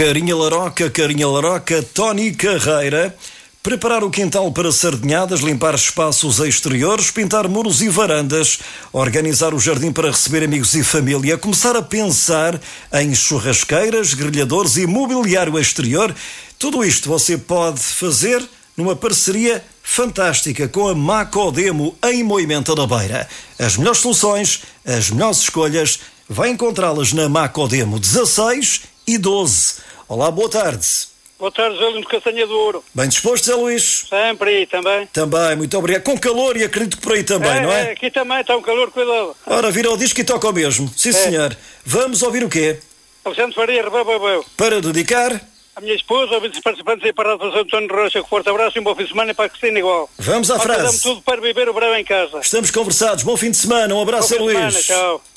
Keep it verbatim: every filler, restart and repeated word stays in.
Carinha Laroca, Carinha Laroca, Tony Carreira. Preparar o quintal para sardinhadas, limpar espaços exteriores, pintar muros e varandas, organizar o jardim para receber amigos e família, começar a pensar em churrasqueiras, grelhadores e mobiliário exterior. Tudo isto você pode fazer numa parceria fantástica com a Macodemo em Moimenta da Beira. As melhores soluções, as melhores escolhas, vai encontrá-las na Macodemo dezasseis e doze. Olá, boa tarde. Boa tarde, Zé Luís de Castanha do Ouro. Bem disposto, Zé Luís? Sempre aí também. Também, muito obrigado. Com calor e acredito que por aí também, é, não é? é? Aqui também está um calor, cuidado. Ora, vira o disco e toca o mesmo. Sim, é. senhor. Vamos ouvir o quê? Alexandre Faria, rebababau. Para dedicar? A minha esposa, ouvintes participantes e para a Rádio António Rocha, que forte abraço e um bom fim de semana e para a Cristina igual. Vamos à frase. Fazemos tudo para beber o bravo em casa. Estamos conversados. Bom fim de semana. Um abraço, Zé Luís. Bom fim de semana, tchau.